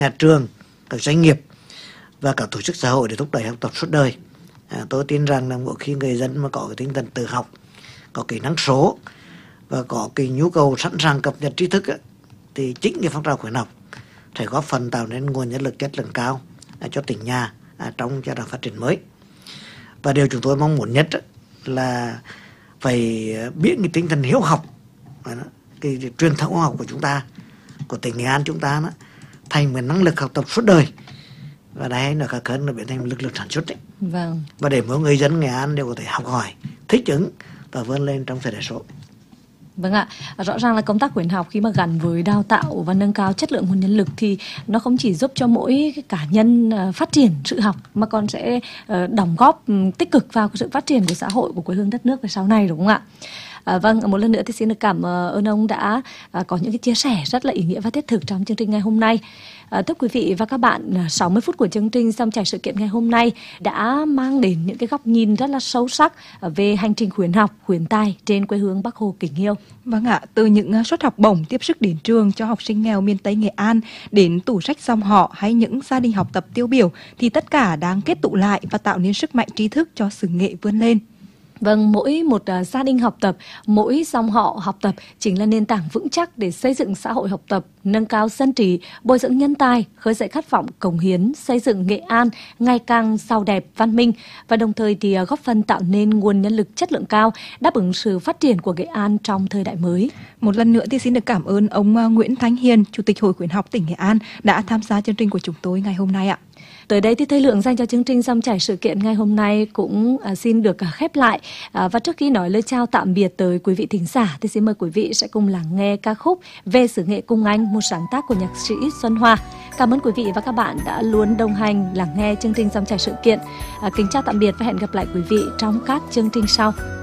nhà trường, các doanh nghiệp và các tổ chức xã hội để thúc đẩy học tập suốt đời. Tôi tin rằng là mỗi khi người dân mà có cái tinh thần tự học, có kỹ năng số và có cái nhu cầu sẵn sàng cập nhật tri thức thì chính cái phong trào khuyến học sẽ góp phần tạo nên nguồn nhân lực chất lượng cao cho tỉnh nhà trong giai đoạn phát triển mới. Và điều chúng tôi mong muốn nhất là phải biến cái tinh thần hiếu học, cái truyền thống học của chúng ta, của tỉnh Nghệ An chúng ta thành một năng lực học tập suốt đời, và đây là khác hơn là biến thành một lực lượng sản xuất đấy. Vâng. Và để mỗi người dân Nghệ An đều có thể học hỏi, thích ứng và vươn lên trong thời đại số. Vâng ạ, rõ ràng là công tác khuyến học khi mà gắn với đào tạo và nâng cao chất lượng nguồn nhân lực thì nó không chỉ giúp cho mỗi cá nhân phát triển sự học mà còn sẽ đóng góp tích cực vào sự phát triển của xã hội, của quê hương đất nước về sau này, đúng không ạ? Vâng, một lần nữa thì xin được cảm ơn ông đã có những cái chia sẻ rất là ý nghĩa và thiết thực trong chương trình ngày hôm nay. Thưa quý vị và các bạn, 60 phút của chương trình Dòng chảy sự kiện ngày hôm nay đã mang đến những cái góc nhìn rất là sâu sắc về hành trình khuyến học, khuyến tài trên quê hương Bắc Hồ kính yêu. Vâng ạ, từ những suất học bổng tiếp sức đến trường cho học sinh nghèo miền Tây Nghệ An đến tủ sách dòng họ hay những gia đình học tập tiêu biểu thì tất cả đang kết tụ lại và tạo nên sức mạnh tri thức cho sự nghệ vươn lên. Vâng, mỗi một gia đình học tập, mỗi dòng họ học tập chính là nền tảng vững chắc để xây dựng xã hội học tập, nâng cao dân trí, bồi dưỡng nhân tài, khơi dậy khát vọng cống hiến, xây dựng Nghệ An ngày càng giàu đẹp, văn minh và đồng thời thì góp phần tạo nên nguồn nhân lực chất lượng cao đáp ứng sự phát triển của Nghệ An trong thời đại mới. Một lần nữa thì xin được cảm ơn ông Nguyễn Thanh Hiền, Chủ tịch Hội khuyến học tỉnh Nghệ An đã tham gia chương trình của chúng tôi ngày hôm nay ạ. Tới đây thì thời lượng dành cho chương trình Dòng chảy sự kiện ngày hôm nay cũng xin được khép lại. Và trước khi nói lời chào tạm biệt tới quý vị thính giả thì xin mời quý vị sẽ cùng lắng nghe ca khúc Về xứ nghệ cùng anh, một sáng tác của nhạc sĩ Xuân Hoa. Cảm ơn quý vị và các bạn đã luôn đồng hành lắng nghe chương trình Dòng chảy sự kiện. Kính chào tạm biệt và hẹn gặp lại quý vị trong các chương trình sau.